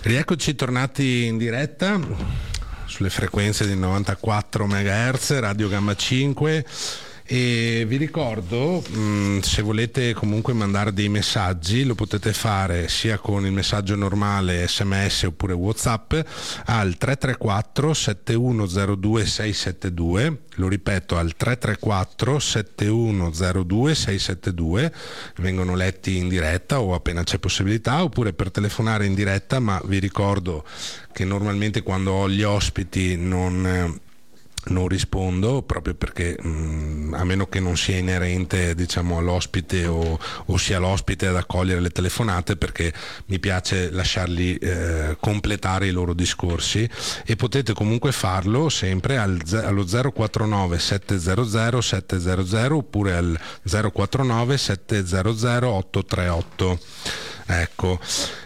Rieccoci tornati in diretta sulle frequenze di 94 MHz, Radio Gamma 5, e vi ricordo, se volete comunque mandare dei messaggi lo potete fare sia con il messaggio normale SMS oppure WhatsApp al 334 7102 672, lo ripeto, al 334 7102 672, vengono letti in diretta o appena c'è possibilità, oppure per telefonare in diretta, ma vi ricordo che normalmente quando ho gli ospiti non rispondo, proprio perché a meno che non sia inerente, diciamo, all'ospite o sia l'ospite ad accogliere le telefonate, perché mi piace lasciarli completare i loro discorsi, e potete comunque farlo sempre allo 049 700 700 oppure al 049 700 838. Ecco,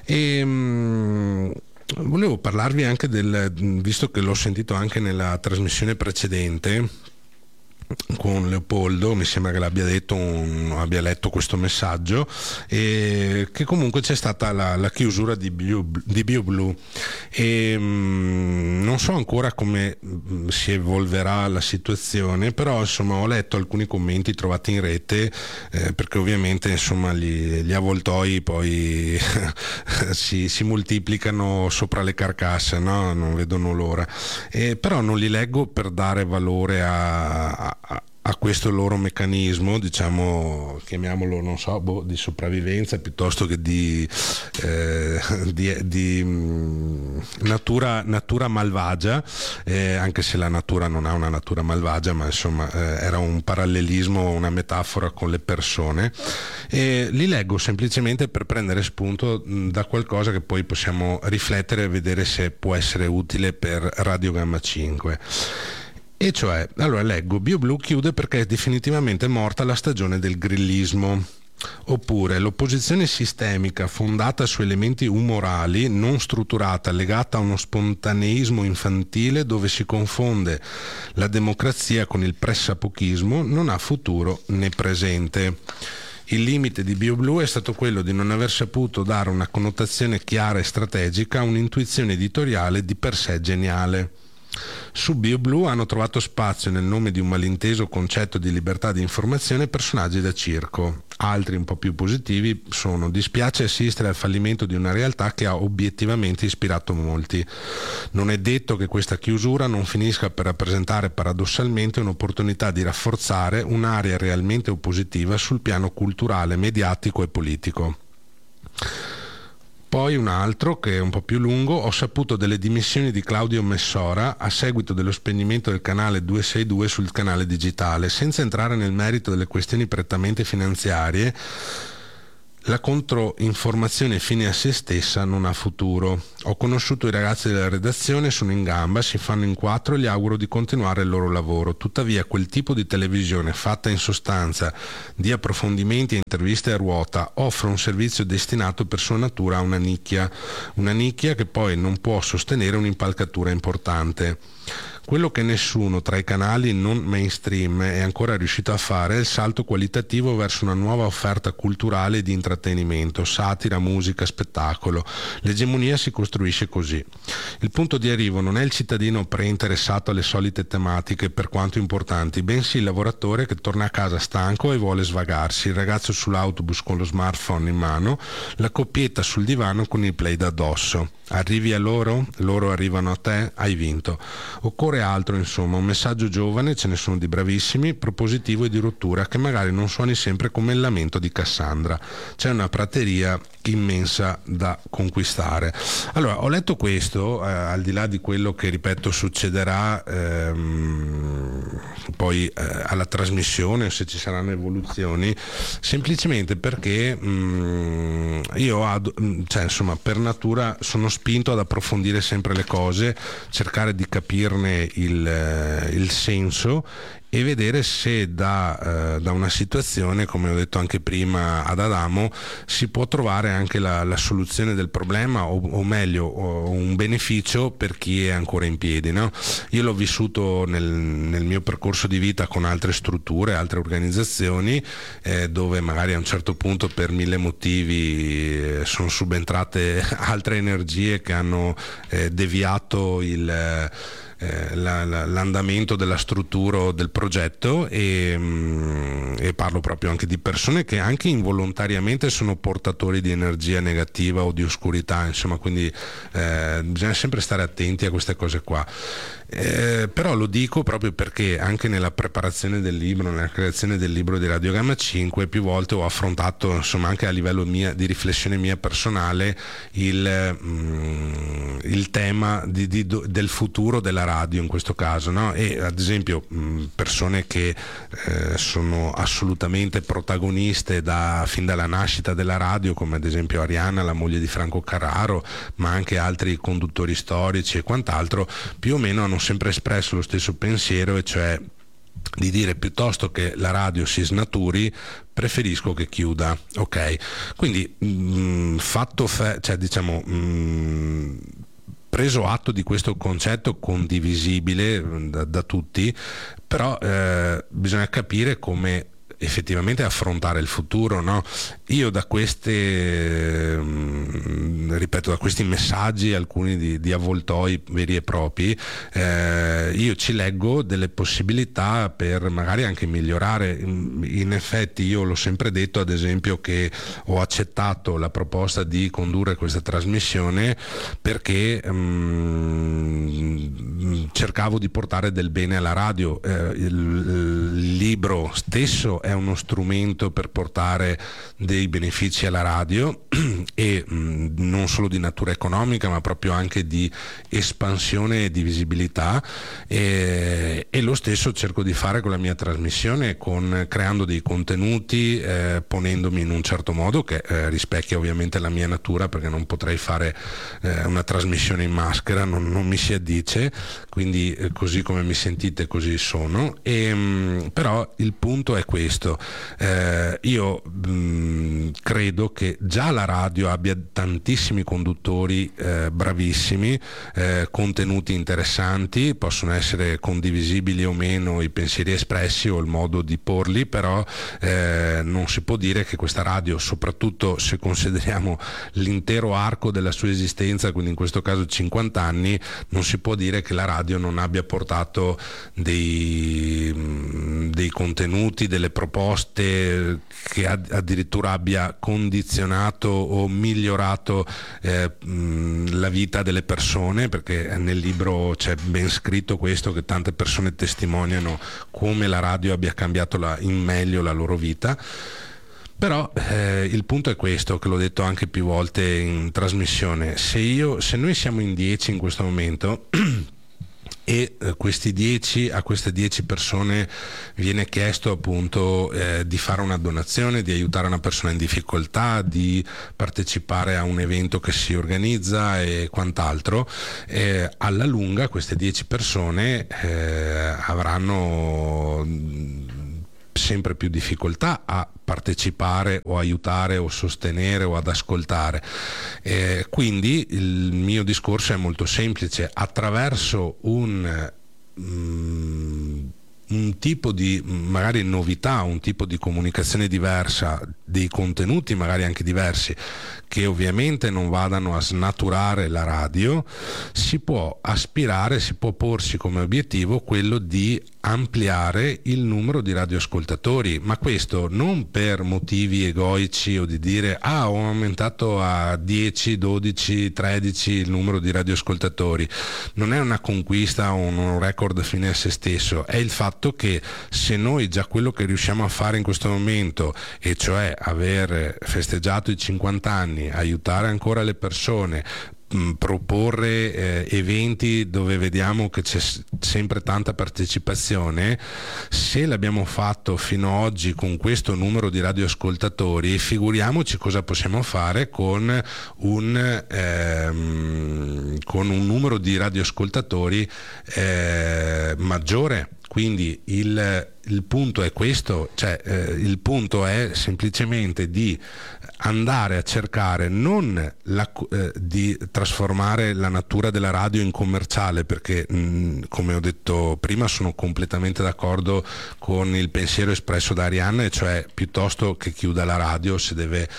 volevo parlarvi anche visto che l'ho sentito anche nella trasmissione precedente con Leopoldo, mi sembra che abbia letto questo messaggio, e che comunque c'è stata la chiusura di BioBlue, e non so ancora come si evolverà la situazione, però insomma ho letto alcuni commenti trovati in rete, perché ovviamente insomma gli avvoltoi poi si moltiplicano sopra le carcasse, no? Non vedono l'ora, però non li leggo per dare valore a questo loro meccanismo, diciamo, chiamiamolo, non so, di sopravvivenza piuttosto che di natura malvagia, anche se la natura non ha una natura malvagia, ma insomma era un parallelismo, una metafora con le persone, e li leggo semplicemente per prendere spunto da qualcosa che poi possiamo riflettere e vedere se può essere utile per Radio Gamma 5. E cioè, allora leggo: BioBlue chiude perché è definitivamente morta la stagione del grillismo. Oppure: l'opposizione sistemica fondata su elementi umorali, non strutturata, legata a uno spontaneismo infantile dove si confonde la democrazia con il pressapochismo, non ha futuro né presente. Il limite di BioBlue è stato quello di non aver saputo dare una connotazione chiara e strategica a un'intuizione editoriale di per sé geniale. Su BioBlue hanno trovato spazio, nel nome di un malinteso concetto di libertà di informazione, personaggi da circo. Altri un po' più positivi sono: dispiace assistere al fallimento di una realtà che ha obiettivamente ispirato molti. Non è detto che questa chiusura non finisca per rappresentare paradossalmente un'opportunità di rafforzare un'area realmente oppositiva sul piano culturale, mediatico e politico. Poi un altro, che è un po' più lungo: ho saputo delle dimissioni di Claudio Messora a seguito dello spegnimento del canale 262 sul canale digitale. Senza entrare nel merito delle questioni prettamente finanziarie, la controinformazione fine a se stessa non ha futuro. Ho conosciuto i ragazzi della redazione, sono in gamba, si fanno in quattro e gli auguro di continuare il loro lavoro. Tuttavia quel tipo di televisione, fatta in sostanza di approfondimenti e interviste a ruota, offre un servizio destinato per sua natura a una nicchia che poi non può sostenere un'impalcatura importante. Quello che nessuno tra i canali non mainstream è ancora riuscito a fare è il salto qualitativo verso una nuova offerta culturale e di intrattenimento, satira, musica, spettacolo. L'egemonia si costruisce così. Il punto di arrivo non è il cittadino preinteressato alle solite tematiche, per quanto importanti, bensì il lavoratore che torna a casa stanco e vuole svagarsi, il ragazzo sull'autobus con lo smartphone in mano, la coppietta sul divano con il play da addosso. Arrivi a loro arrivano a te, hai vinto. Occorre altro, insomma, un messaggio giovane, ce ne sono di bravissimi, propositivo e di rottura, che magari non suoni sempre come il lamento di Cassandra. C'è una prateria immensa da conquistare. Allora, ho letto questo, al di là di quello che, ripeto, succederà poi alla trasmissione, se ci saranno evoluzioni, semplicemente perché io per natura sono spinto ad approfondire sempre le cose, cercare di capirne il senso e vedere se da una situazione, come ho detto anche prima ad Adamo, si può trovare anche la soluzione del problema o meglio un beneficio per chi è ancora in piedi, no? Io l'ho vissuto nel mio percorso di vita con altre strutture, altre organizzazioni, dove magari a un certo punto per mille motivi sono subentrate altre energie che hanno deviato l'andamento della struttura o del progetto e parlo proprio anche di persone che anche involontariamente sono portatori di energia negativa o di oscurità, insomma, quindi bisogna sempre stare attenti a queste cose qua. Però lo dico proprio perché anche nella preparazione del libro, nella creazione del libro di Radio Gamma 5, più volte ho affrontato, insomma, anche a livello di riflessione mia personale il tema del futuro della radio in questo caso, no? E ad esempio persone che sono assolutamente protagoniste fin dalla nascita della radio, come ad esempio Arianna, la moglie di Franco Carraro, ma anche altri conduttori storici e quant'altro, più o meno hanno sempre espresso lo stesso pensiero, e cioè di dire: piuttosto che la radio si snaturi, preferisco che chiuda. Ok, quindi preso atto di questo concetto condivisibile da tutti, però bisogna capire come effettivamente affrontare il futuro, no? Io da questi messaggi, alcuni di avvoltoi veri e propri, io ci leggo delle possibilità per magari anche migliorare. In effetti io l'ho sempre detto, ad esempio, che ho accettato la proposta di condurre questa trasmissione perché cercavo di portare del bene alla radio. Il libro stesso è uno strumento per portare dei benefici alla radio e non solo di natura economica, ma proprio anche di espansione e di visibilità, e lo stesso cerco di fare con la mia trasmissione, creando dei contenuti, ponendomi in un certo modo che rispecchia ovviamente la mia natura, perché non potrei fare una trasmissione in maschera, non mi si addice, quindi così come mi sentite così sono. Però il punto è questo: io credo che già la radio abbia tantissimi conduttori bravissimi, contenuti interessanti, possono essere condivisibili o meno i pensieri espressi o il modo di porli, però non si può dire che questa radio, soprattutto se consideriamo l'intero arco della sua esistenza, quindi in questo caso 50 anni, non si può dire che la radio non abbia portato dei contenuti, delle proposte, che addirittura abbia condizionato o migliorato la vita delle persone, perché nel libro c'è ben scritto questo, che tante persone testimoniano come la radio abbia cambiato in meglio la loro vita. Però il punto è questo, che l'ho detto anche più volte in trasmissione: se noi siamo in 10 in questo momento e a queste 10 persone viene chiesto appunto di fare una donazione, di aiutare una persona in difficoltà, di partecipare a un evento che si organizza e quant'altro, alla lunga queste 10 persone avranno sempre più difficoltà a partecipare o aiutare o sostenere o ad ascoltare. Quindi il mio discorso è molto semplice: attraverso un tipo di magari novità, un tipo di comunicazione diversa, dei contenuti magari anche diversi, che ovviamente non vadano a snaturare la radio, si può aspirare, si può porsi come obiettivo quello di ampliare il numero di radioascoltatori, ma questo non per motivi egoici o di dire ho aumentato a 10, 12, 13 il numero di radioascoltatori. Non è una conquista o un record fine a se stesso, è il fatto che se noi già quello che riusciamo a fare in questo momento, e cioè aver festeggiato i 50 anni, aiutare ancora le persone, proporre eventi dove vediamo che c'è sempre tanta partecipazione. Se l'abbiamo fatto fino ad oggi con questo numero di radioascoltatori, figuriamoci cosa possiamo fare con un numero di radioascoltatori maggiore. Quindi il punto è questo, cioè il punto è semplicemente di andare a cercare non di trasformare la natura della radio in commerciale, perché come ho detto prima sono completamente d'accordo con il pensiero espresso da Arianna, e cioè piuttosto che chiuda la radio se deve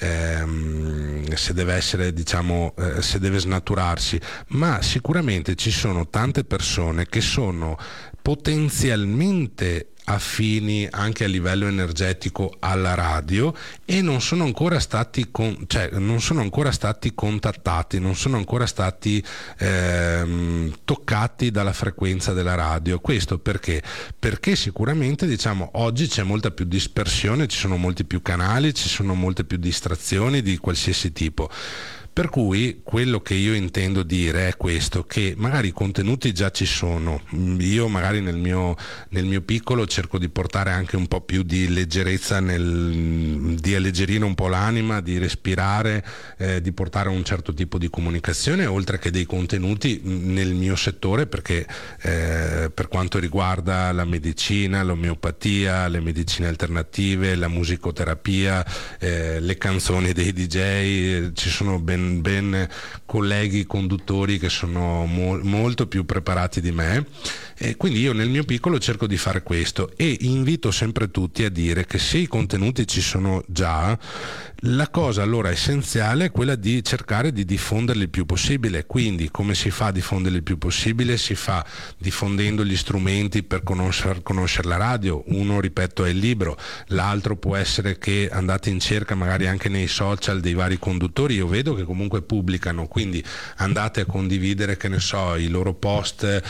essere, diciamo, se deve snaturarsi, ma sicuramente ci sono tante persone che sono potenzialmente affini anche a livello energetico alla radio e non sono ancora stati contattati, non sono ancora stati toccati dalla frequenza della radio. Questo perché sicuramente, diciamo, oggi c'è molta più dispersione, ci sono molti più canali, ci sono molte più distrazioni di qualsiasi tipo. Per cui quello che io intendo dire è questo, che magari i contenuti già ci sono. Io magari nel mio piccolo cerco di portare anche un po' più di leggerezza, di alleggerire un po' l'anima, di respirare, di portare un certo tipo di comunicazione, oltre che dei contenuti nel mio settore, perché per quanto riguarda la medicina, l'omeopatia, le medicine alternative, la musicoterapia, le canzoni dei DJ, ci sono ben colleghi conduttori che sono molto più preparati di me, e quindi io nel mio piccolo cerco di fare questo, e invito sempre tutti a dire che se i contenuti ci sono già, la cosa allora essenziale è quella di cercare di diffonderli il più possibile. Quindi come si fa a diffonderli il più possibile? Si fa diffondendo gli strumenti per conoscere la radio. Uno, ripeto, è il libro, l'altro può essere che andate in cerca magari anche nei social dei vari conduttori. Io vedo che comunque pubblicano, quindi andate a condividere, che ne so, i loro post,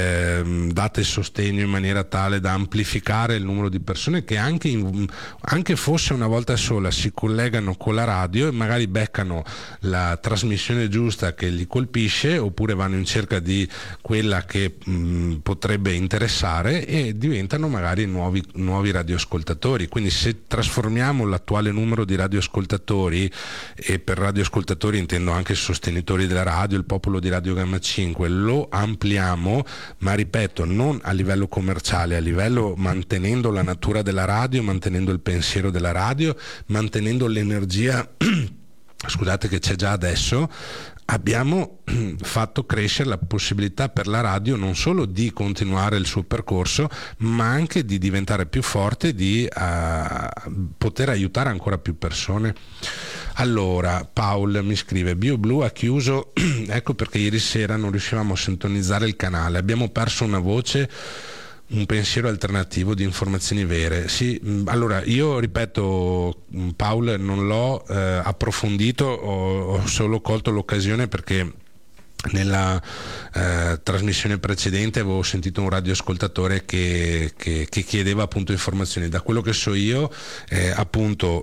date sostegno in maniera tale da amplificare il numero di persone che anche fosse una volta sola si collegano con la radio e magari beccano la trasmissione giusta che li colpisce, oppure vanno in cerca di quella che potrebbe interessare e diventano magari nuovi radioascoltatori. Quindi se trasformiamo l'attuale numero di radioascoltatori, e per radioascoltatori intendo anche sostenitori della radio, il popolo di Radio Gamma 5, lo ampliamo, ma ripeto, non a livello commerciale, a livello mantenendo la natura della radio, mantenendo il pensiero della radio, mantenendo l'energia scusate, che c'è già adesso. Abbiamo fatto crescere la possibilità per la radio non solo di continuare il suo percorso, ma anche di diventare più forte, di poter aiutare ancora più persone. Allora, Paul mi scrive: BioBlue ha chiuso, ecco perché ieri sera non riuscivamo a sintonizzare il canale, abbiamo perso una voce, un pensiero alternativo di informazioni vere. Sì, allora io ripeto, Paul, non l'ho approfondito, ho solo colto l'occasione perché nella trasmissione precedente avevo sentito un radioascoltatore che chiedeva appunto informazioni. Da quello che so io, appunto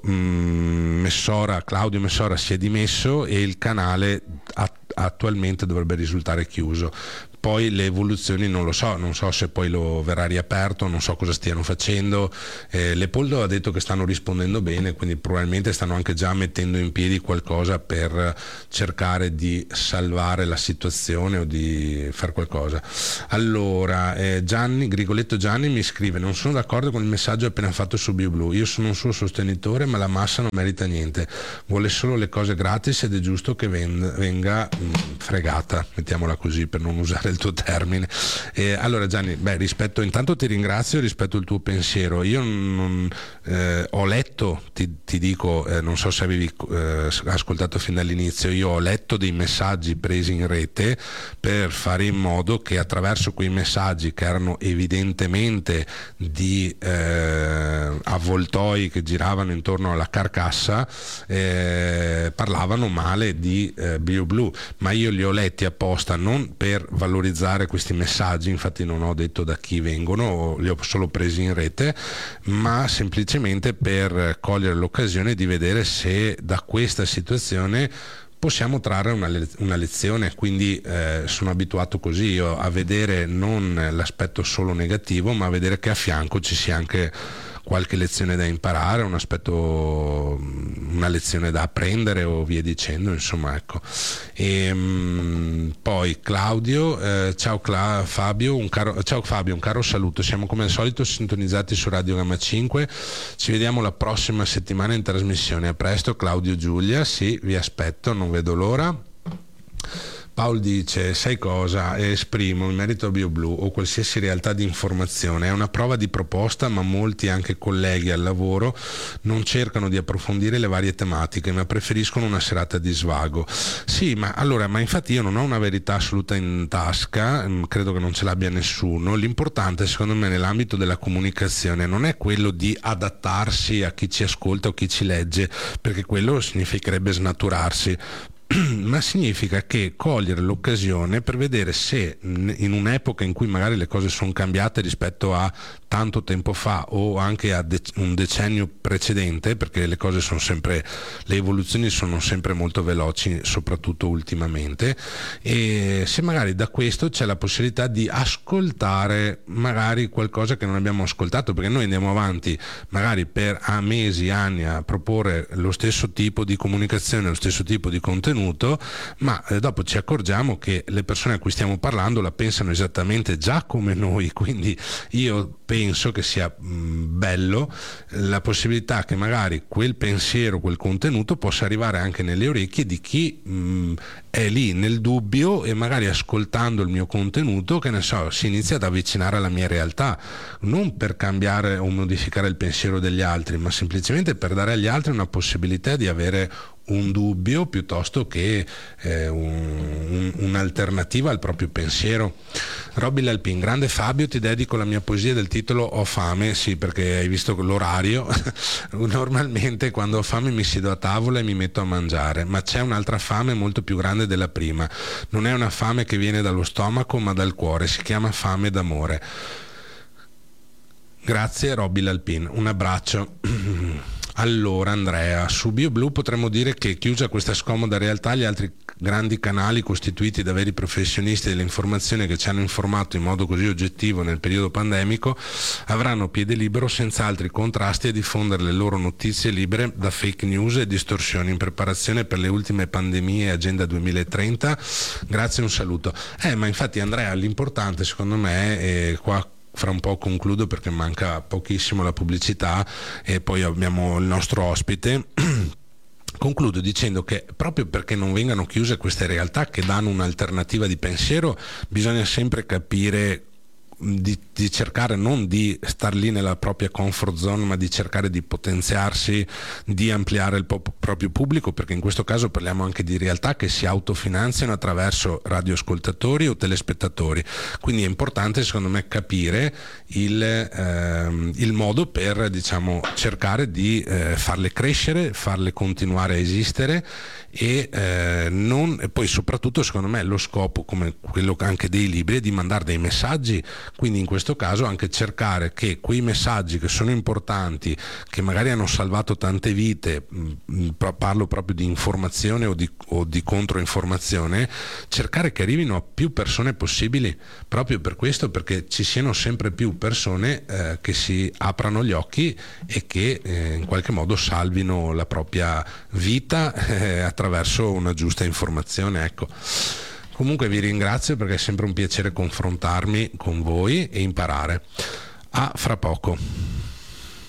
Claudio Messora si è dimesso e il canale attualmente dovrebbe risultare chiuso. Poi le evoluzioni non so se poi lo verrà riaperto, non so cosa stiano facendo. Leopoldo ha detto che stanno rispondendo bene, quindi probabilmente stanno anche già mettendo in piedi qualcosa per cercare di salvare la situazione o di fare qualcosa. Allora, Grigoletto Gianni mi scrive: non sono d'accordo con il messaggio appena fatto su BioBlue, io sono un suo sostenitore, ma la massa non merita niente, vuole solo le cose gratis ed è giusto che venga fregata, mettiamola così per non usare il tuo termine. Allora Gianni, intanto ti ringrazio, rispetto il tuo pensiero. Io ho letto, ti dico, non so se avevi ascoltato fin dall'inizio, io ho letto dei messaggi presi in rete per fare in modo che attraverso quei messaggi, che erano evidentemente di avvoltoi che giravano intorno alla carcassa, parlavano male di BioBlue, ma io li ho letti apposta non per valorizzare questi messaggi, infatti non ho detto da chi vengono, li ho solo presi in rete, ma semplicemente per cogliere l'occasione di vedere se da questa situazione possiamo trarre una lezione. Quindi sono abituato così io a vedere non l'aspetto solo negativo, ma a vedere che a fianco ci sia anche qualche lezione da imparare, una lezione da apprendere o via dicendo, insomma, ecco. Poi Claudio, ciao Fabio, ciao Fabio, un caro saluto, siamo come al solito sintonizzati su Radio Gamma 5, ci vediamo la prossima settimana in trasmissione, a presto. Claudio Giulia, sì, vi aspetto, non vedo l'ora. Paolo dice: sai cosa? Esprimo in merito a BioBlue o qualsiasi realtà di informazione, è una prova di proposta, ma molti anche colleghi al lavoro non cercano di approfondire le varie tematiche, ma preferiscono una serata di svago. Sì, ma infatti io non ho una verità assoluta in tasca, credo che non ce l'abbia nessuno. L'importante secondo me nell'ambito della comunicazione non è quello di adattarsi a chi ci ascolta o chi ci legge, perché quello significherebbe snaturarsi, ma significa che cogliere l'occasione per vedere se in un'epoca in cui magari le cose sono cambiate rispetto a tanto tempo fa o anche a un decennio precedente, perché le evoluzioni sono sempre molto veloci, soprattutto ultimamente, e se magari da questo c'è la possibilità di ascoltare magari qualcosa che non abbiamo ascoltato, perché noi andiamo avanti magari per mesi, anni a proporre lo stesso tipo di comunicazione, lo stesso tipo di contenuto, ma dopo ci accorgiamo che le persone a cui stiamo parlando la pensano esattamente già come noi, quindi io penso che sia bello la possibilità che magari quel pensiero, quel contenuto possa arrivare anche nelle orecchie di chi è lì nel dubbio e magari ascoltando il mio contenuto, che ne so, si inizia ad avvicinare alla mia realtà, non per cambiare o modificare il pensiero degli altri, ma semplicemente per dare agli altri una possibilità di avere un dubbio piuttosto che un'alternativa al proprio pensiero. Robby Lalpin: grande Fabio, ti dedico la mia poesia del titolo Ho fame. Sì, perché hai visto l'orario. Normalmente quando ho fame mi siedo a tavola e mi metto a mangiare, ma c'è un'altra fame molto più grande della prima. Non è una fame che viene dallo stomaco ma dal cuore, si chiama fame d'amore. Grazie Robby Lalpin, un abbraccio. Allora Andrea, su BioBlue potremmo dire che, chiusa questa scomoda realtà, gli altri grandi canali costituiti da veri professionisti dell'informazione che ci hanno informato in modo così oggettivo nel periodo pandemico avranno piede libero senza altri contrasti a diffondere le loro notizie libere da fake news e distorsioni in preparazione per le ultime pandemie e Agenda 2030. Grazie, un saluto. Ma infatti Andrea, l'importante secondo me è qua. Fra un po' concludo perché manca pochissimo la pubblicità e poi abbiamo il nostro ospite. Concludo dicendo che proprio perché non vengano chiuse queste realtà che danno un'alternativa di pensiero, bisogna sempre capire di cercare non di star lì nella propria comfort zone, ma di cercare di potenziarsi, di ampliare il proprio pubblico, perché in questo caso parliamo anche di realtà che si autofinanziano attraverso radioascoltatori o telespettatori, quindi è importante secondo me capire il modo per, diciamo, cercare di farle crescere, farle continuare a esistere e poi soprattutto secondo me lo scopo, come quello anche dei libri, è di mandare dei messaggi. Quindi in questo caso anche cercare che quei messaggi che sono importanti, che magari hanno salvato tante vite, parlo proprio di informazione o di controinformazione, cercare che arrivino a più persone possibili, proprio per questo, perché ci siano sempre più persone che si aprano gli occhi e che in qualche modo salvino la propria vita attraverso una giusta informazione, ecco. Comunque vi ringrazio perché è sempre un piacere confrontarmi con voi e imparare. A fra poco.